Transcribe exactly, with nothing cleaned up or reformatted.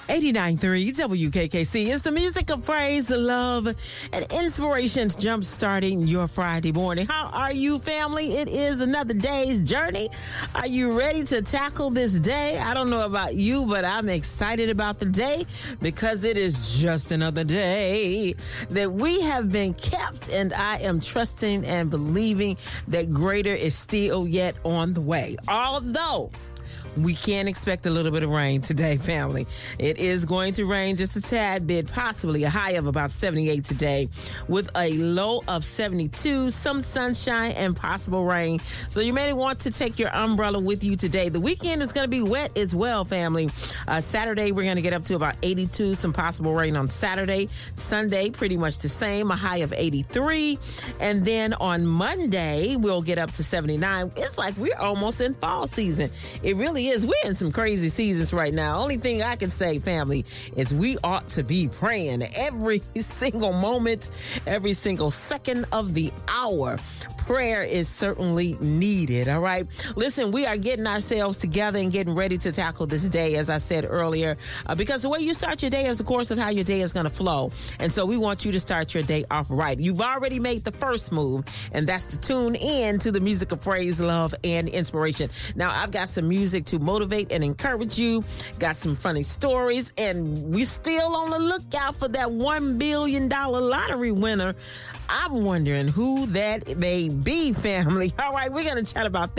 eighty-nine point three W K K C is the music of praise, love, and inspirations jump-starting your Friday morning. How are you, family? It is another day's journey. Are you ready to tackle this day? I don't know about you, but I'm excited about the day because it is just another day that we have been kept, and I am trusting and believing that greater is still yet on the way. Although we can expect a little bit of rain today, family. It is going to rain just a tad bit, possibly a high of about seventy-eight today with a low of seventy-two, some sunshine and possible rain. So you may want to take your umbrella with you today. The weekend is going to be wet as well, family. Uh, Saturday, we're going to get up to about eighty-two, some possible rain on Saturday. Sunday, pretty much the same, a high of eighty-three. And then on Monday, we'll get up to seventy-nine. It's like we're almost in fall season. It really is. We're in some crazy seasons right now. Only thing I can say, family, is we ought to be praying every single moment, every single second of the hour. Prayer is certainly needed, all right? Listen, we are getting ourselves together and getting ready to tackle this day, as I said earlier, uh, because the way you start your day is the course of how your day is going to flow. And so we want you to start your day off right. You've already made the first move, and that's to tune in to the music of praise, love, and inspiration. Now, I've got some music to motivate and encourage you, got some funny stories, and we still on the lookout for that one billion dollars lottery winner. I'm wondering who that may be, family. All right, we're going to chat about that